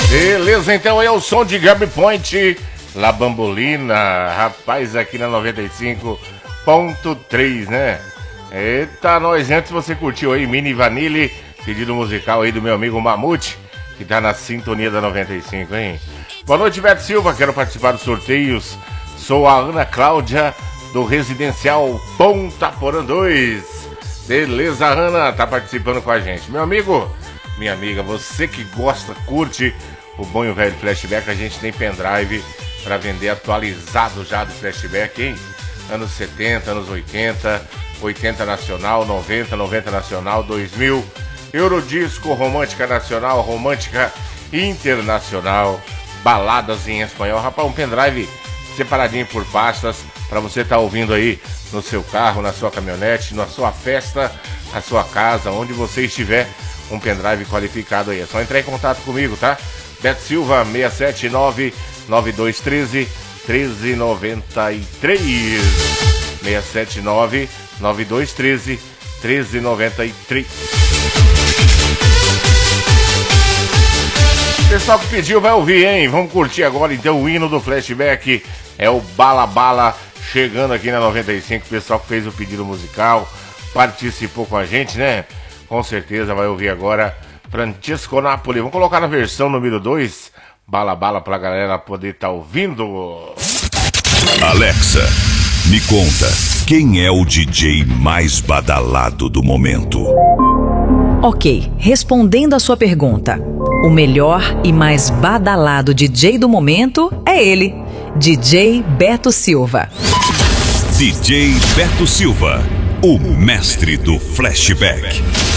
Beleza, então é o som de Gabi Point, La Bambolina, rapaz, aqui na 95.3, né? Eita, nós, antes você curtiu aí Mini Vanille, pedido musical aí do meu amigo Mamute, que tá na sintonia da 95, hein? Boa noite, Beto Silva, quero participar dos sorteios. Sou a Ana Cláudia, do Residencial Ponta Porã 2. Beleza, Ana, tá participando com a gente. Meu amigo, minha amiga, você que gosta, curte o bom e o velho Flashback, a gente tem pendrive para vender atualizado já do Flashback, hein? Anos 70, anos 80, 80 nacional, 90, 90 nacional, 2000, Eurodisco, Romântica Nacional, Romântica Internacional, baladas em espanhol. Rapaz, um pendrive separadinho por pastas para você estar ouvindo aí no seu carro, na sua caminhonete, na sua festa, na sua casa, onde você estiver, um pendrive qualificado aí. É só entrar em contato comigo, tá? Beto Silva, 679-9213-1393. 679-9213-1393. Pessoal que pediu vai ouvir, hein? Vamos curtir agora então o hino do Flashback. É o Bala Bala chegando aqui na 95. O pessoal que fez o pedido musical participou com a gente, né? Com certeza vai ouvir agora Francesco Napoli. Vamos colocar na versão número 2, Bala Bala, pra galera poder estar ouvindo. Alexa, me conta, quem é o DJ mais badalado do momento? Ok, respondendo a sua pergunta, o melhor e mais badalado DJ do momento é ele, DJ Beto Silva. DJ Beto Silva, o mestre do Flashback.